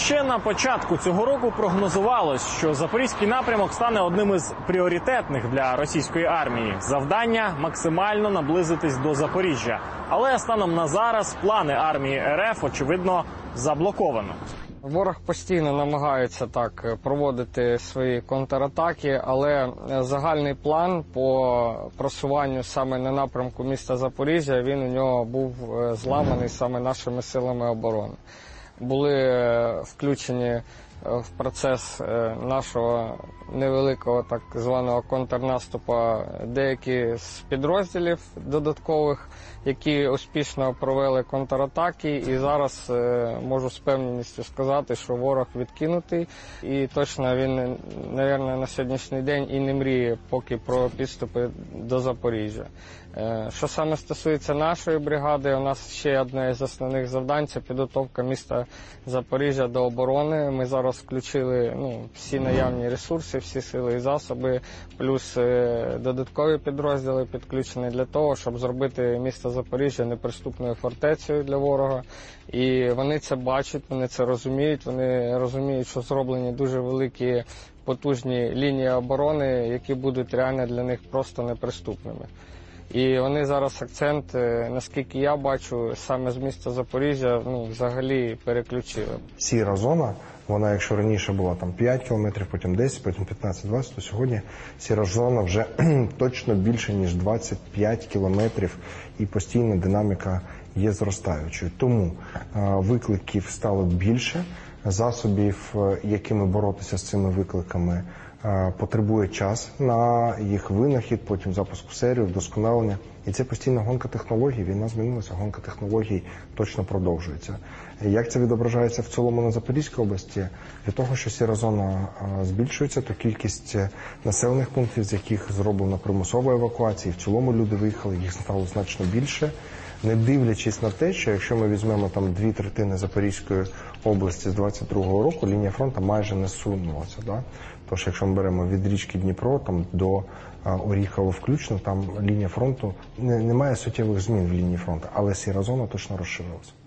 Ще на початку цього року прогнозувалось, що Запорізький напрямок стане одним із пріоритетних для російської армії. Завдання – максимально наблизитись до Запоріжжя. Але станом на зараз плани армії РФ, очевидно, заблоковано. Ворог постійно намагається так проводити свої контратаки, але загальний план по просуванню саме на напрямку міста Запоріжжя, він у нього був зламаний саме нашими силами оборони. Були включені в процес нашого невеликого так званого контрнаступу деякі з підрозділів додаткових, які успішно провели контратаки, і зараз можу з певністю сказати, що ворог відкинутий, і точно він, мабуть, на сьогоднішній день і не мріє поки про підступи до Запоріжжя. Що саме стосується нашої бригади, у нас ще одне з основних завдань – це підготовка міста Запоріжжя до оборони. Ми зараз включили всі наявні ресурси, всі сили і засоби, плюс додаткові підрозділи підключені для того, щоб зробити місто Запоріжжя неприступною фортецею для ворога. І вони це бачать, вони це розуміють, вони розуміють, що зроблені дуже великі потужні лінії оборони, які будуть реально для них просто неприступними. І вони зараз акцент, наскільки я бачу, саме з міста Запоріжжя взагалі переключили. Сіра зона, вона якщо раніше була там 5 кілометрів, потім 10, потім 15-20, то сьогодні сіра зона вже точно більше, ніж 25 кілометрів, і постійна динаміка є зростаючою. Тому викликів стало більше, засобів, якими боротися з цими викликами, потребує час на їх винахід, потім запуск в серію, вдосконалення. І це постійна гонка технологій. Війна змінилася, гонка технологій точно продовжується. Як це відображається в цілому на Запорізькій області? Від того, що сіра зона збільшується, то кількість населених пунктів, з яких зроблено примусова евакуація, в цілому люди виїхали, їх стало значно більше. Не дивлячись на те, що якщо ми візьмемо там 2/3 Запорізької області з 22-го року, лінія фронту майже не сунулася. Да? Тож, якщо ми беремо від річки Дніпро там, до Оріхова включно, там лінія фронту, немає суттєвих змін в лінії фронту, але сіра зона точно розширилася.